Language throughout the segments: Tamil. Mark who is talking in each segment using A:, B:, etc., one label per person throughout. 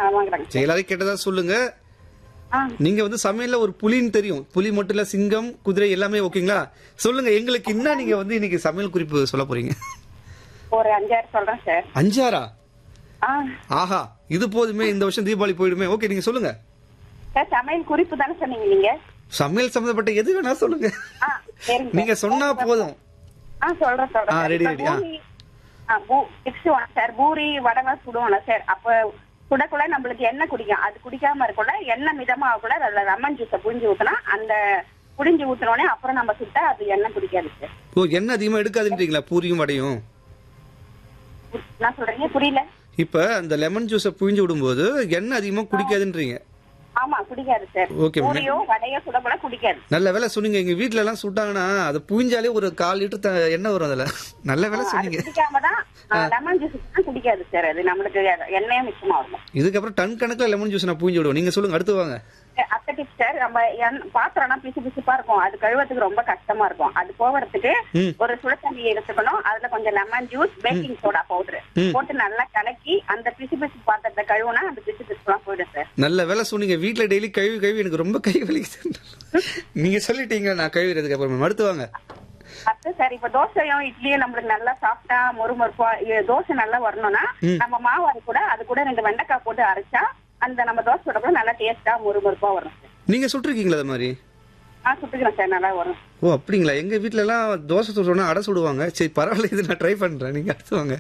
A: நலமாங்கிறாங்க
B: சரி, எல்லாரும் கேட்டதா சொல்லுங்க. நீங்க வந்து சமையல்ல ஒரு புலின்னு தெரியும். புலி மட்டும் இல்ல, சிங்கம், குதிரை எல்லாமே ஓகேங்களா? சொல்லுங்க, எங்களுக்கு என்ன நீங்க வந்து இன்னைக்கு சமையல் குறிப்பு சொல்ல போறீங்க?
A: ஒரு 5-6 சொல்றேன் சார்.
B: 5-6?
A: ஆ
B: ஆஹா, இது போதுமே, இந்த வருஷம் தீபாவளி போயிடுமே. ஓகே, நீங்க சொல்லுங்க.
A: சார் சமையல் குறிப்பு தானே சொன்னீங்க நீங்க?
B: சமையல் சம்பந்தப்பட்ட எது வேணா சொல்லுங்க.
A: சரிங்க
B: நீங்க சொன்னா போதும்.
A: சொல்றேன்
B: ready ready.
A: Tips sir. Puri vada சுடுவோம்ல sir, அப்ப சுடக்குள்ள நம்மளுக்கு எண்ணெய் குடிக்கும். அது குடிக்காம இருக்கக்குள்ள எண்ணெய் மிதமாகக்குள்ள அதுல லெமன் ஜூஸை புழிஞ்சு ஊத்தினா, அந்த புழிஞ்சு ஊத்தினோடனே அப்புறம் நம்ம சுட்டா அது எண்ணெய் குடிக்காது சார்.
B: ஓ, எண்ணெய் அதிகமா எடுக்காதுன்றீங்களா பூரியும் வடையும்?
A: நான் சொல்றீங்க புரியல.
B: இப்ப அந்த லெமன் ஜூஸ புழிஞ்சு விடும்போது எண்ணெய் அதிகமா குடிக்காதுன்றீங்க?
A: ஆமா, குடிக்காது சார்.
B: ஓகே,
A: பூரியோ வடையோ சுடக்குள்ள குடிக்காது.
B: நல்ல வேலை சொன்னீங்க. எங்க வீட்ல எல்லாம் சுட்டாங்கன்னா அதை புழிஞ்சாலே ஒரு 1/4 லிட்டர் எண்ணெய் வரும் அதுல. நல்ல வேலை சொன்னீங்க.
A: குடிக்காம தான் லெமன் ஜூஸ் குடிக்காது சார். அது நம்மளுக்கு எண்ணெயும் மிச்சமா இருக்கும்.
B: இதுக்கப்புறம் டன் கணக்குல லெமன் ஜூஸ் நான் புழிஞ்சு விடுவோம். நீங்க சொல்லுங்க, அடுத்து வாங்க.
A: அத்தை டிப்ஸ் சார். நம்ம பாத்திரம்னா பிசு பிசுப்பா இருக்கும், அது கழுவத்துக்கு ரொம்ப கஷ்டமா இருக்கும். அது போகிறதுக்கு ஒரு சுட தண்ணி எடுத்துக்கணும். அதுல கொஞ்சம் lemon juice, baking soda powder போட்டு நல்லா கலக்கி அந்த பிசு பிசு பாத்திரத்தை கழுவுனா அந்த பிசு பிசுலாம் போயிடும் சார்.
B: நல்ல வேலை சொன்னீங்க. வீட்டுல டெய்லி கழுவி எனக்கு ரொம்ப கை வலிக்குது. நீங்க சொல்லிட்டீங்க, நான் கழுவுறதுக்கு அப்புறம் அடுத்து வாங்க.
A: அப்ப சார், இப்ப தோசையும் இட்லியும் நம்மளுக்கு நல்லா சாப்பிட்டா மொறுமொறுப்பா தோசை நல்லா வரணும்னா நம்ம மாவு அது கூட 2 வெண்டைக்காய் போட்டு அரைச்சா அந்த நம்ம தோசை சுட கூட நல்லா டேஸ்டா மொறுமொறுப்பா வரும் சார்.
B: நீங்க சுட்டுருக்கீங்களா அது மாதிரி?
A: சுட்டுக்கிறேன் சார், நல்லா வரும்.
B: ஓ அப்படிங்களா? எங்க வீட்டுல எல்லாம் தோசை சுடுறோம்னா அடை சுடுவாங்க. சரி பரவாயில்ல, இது நான் ட்ரை பண்றேன். நீங்க அடுத்து வாங்க.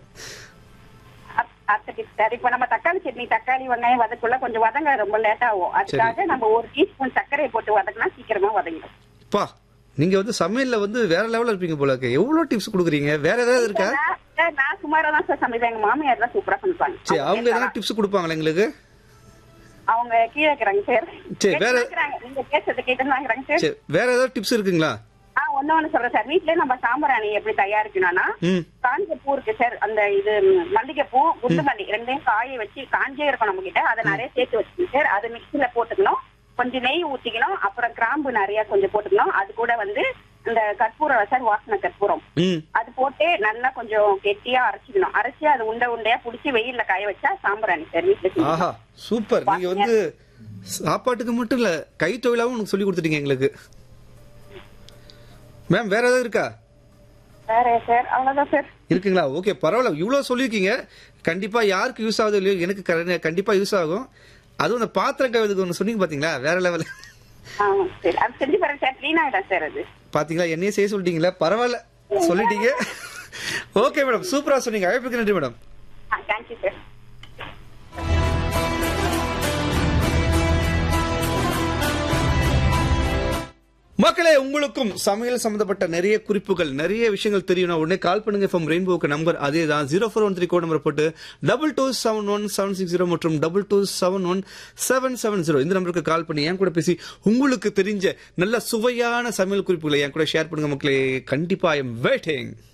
A: சார், இப்ப நம்ம தக்காளி சட்னி, தக்காளி வெங்காயம் வதக்குள்ள கொஞ்சம் வதங்க ரொம்ப லேட் ஆகும். அதுக்காக நம்ம 1 டீஸ்பூன் சர்க்கரையை போட்டு வதக்கினா சீக்கிரமா வதங்கிடும்.
B: பா, நீங்க வந்து சமையல்ல வந்து வேற லெவல்ல இருப்பீங்க போல இருக்கு. எவ்வளவு டிப்ஸ் குடுக்குறீங்க? வேற ஏதாவது இருக்கா?
A: நான் சுமாரா தான் சார் சமைப்பேன். எங்க மாமியார் தான் சூப்பரா சமைப்பாங்க.
B: சரி, அவங்க ஏதாவது டிப்ஸ் கொடுப்பாங்களா எங்களுக்கு?
A: அவங்க கீழே இருக்கிறாங்க சார்.
B: சரி, வேற
A: நீங்க பேசுறது கேட்டுறாங்க சார்.
B: சரி, வேற ஏதாவது டிப்ஸ் இருக்குங்களா?
A: ஒண்ணு சொல்றேன் சார். வீட்லயே நம்ம சாம்பிராணி எப்படி தயாரிக்கணும்னா, காஞ்ச பூ இருக்கு சார், அந்த இது மல்லிகைப்பூ, குண்டுமல்லி ரெண்டையும் காய வச்சு காஞ்சே இருக்கும் நம்ம கிட்ட, அதை நிறைய சேர்த்து வச்சுக்கணும் சார். அது மிக்சில போட்டுக்கணும், கொஞ்சம் நெய் ஊத்திக்கணும், அப்புறம் கிராம்பு நிறைய கொஞ்சம் போட்டுக்கணும். அது கூட வந்து இந்த கற்பூரம் சார், வாசனை கற்பூரம், அது போட்டு நல்லா கொஞ்சம் கெட்டியா அரைச்சிக்கணும். அரைச்சி அது உண்டையா புடிச்சு வெயில்ல காய வச்சா சாம்பிராணி சார் வீட்டுல.
B: ஆஹா, சூப்பர். நீங்க வந்து சாப்பாட்டுக்கு மட்டும் இல்ல, கை தொழிலாவும் சொல்லி கொடுத்துட்டீங்க எங்களுக்கு. மேம், வேற ஏதாவது இருக்கா?
A: வேற சார் அவ்வளவுதான் சார்.
B: இருக்குங்களா? ஓகே, பரவாயில்ல. இவ்வளவு சொல்லியிருக்கீங்க. கண்டிப்பா யாருக்கு யூஸ் ஆகுது இல்லையோ, எனக்கு கண்டிப்பா யூஸ் ஆகும். அதுவும் அந்த பாத்திரம் கழுவுறதுக்கு ஒன்று சொன்னீங்க பாத்தீங்களா, வேற லெவல்.
A: அது செஞ்சு பாருங்க சார், கிளீன் ஆயிடும் சார். அது
B: பாத்தீங்களா, என்னையே செய்ய சொல்லிட்டீங்களா? பரவாயில்ல, சொல்லிட்டீங்க. ஓகே மேடம், சூப்பரா சொன்னீங்க. அழைப்புக்கு நன்றி மேடம்.
A: Thank you sir.
B: மக்களே, உங்களுக்கும் சமையல் சம்பந்தப்பட்ட நிறைய குறிப்புகள், நிறைய விஷயங்கள் தெரியும். உடனே கால் பண்ணுங்க. ஃப்ரம் ரெயின்போக்கு நம்பர் அதே தான், 0413 கோட் நம்பர் போட்டு 2271-760 மற்றும் 2271-770 இந்த நம்பருக்கு கால் பண்ணி என் கூட பேசி உங்களுக்கு தெரிஞ்ச நல்ல சுவையான சமையல் குறிப்புகளை என் கூட ஷேர் பண்ணுங்க மக்களே. கண்டிப்பா ஐ எம் வெயிட்டிங்.